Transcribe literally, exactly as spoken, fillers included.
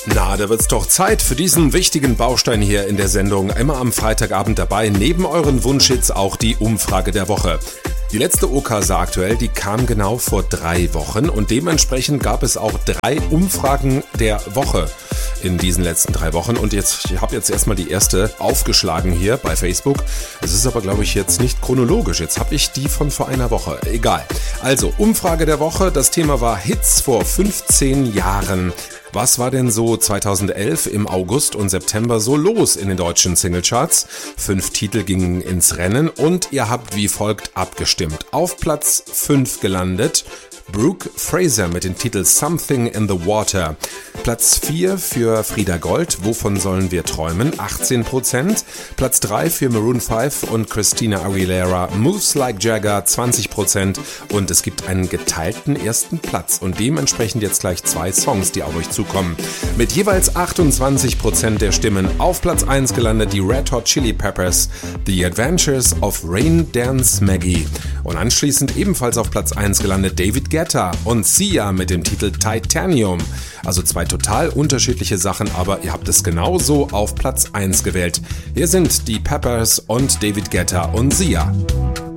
Na, da wird's doch Zeit für diesen wichtigen Baustein hier in der Sendung. Immer am Freitagabend dabei, neben euren Wunschhits auch die Umfrage der Woche. Die letzte O K S A aktuell, die kam genau vor drei Wochen und dementsprechend gab es auch drei Umfragen der Woche in diesen letzten drei Wochen. Und jetzt, ich habe jetzt erstmal die erste aufgeschlagen hier bei Facebook. Es ist aber, glaube ich, jetzt nicht chronologisch. Jetzt habe ich die von vor einer Woche. Egal. Also, Umfrage der Woche. Das Thema war Hits vor fünfzehn Jahren. Was war denn so zweitausendelf im August und September so los in den deutschen Singlecharts? Fünf Titel gingen ins Rennen und ihr habt wie folgt abgestimmt. Auf Platz fünf gelandet Brooke Fraser mit dem Titel Something in the Water. Platz vier für Frieda Gold, Wovon sollen wir träumen? achtzehn Prozent. Platz drei für Maroon fünf und Christina Aguilera, Moves Like Jagger, zwanzig Prozent. Und es gibt einen geteilten ersten Platz und dementsprechend jetzt gleich zwei Songs, die auf euch zukommen. Mit jeweils achtundzwanzig Prozent der Stimmen auf Platz eins gelandet die Red Hot Chili Peppers, The Adventures of Rain Dance Maggie. Und anschließend ebenfalls auf Platz eins gelandet David Guetta und Sia mit dem Titel Titanium. Also zwei total unterschiedliche Sachen, aber ihr habt es genauso auf Platz eins gewählt. Hier sind die Peppers und David Guetta und Sia.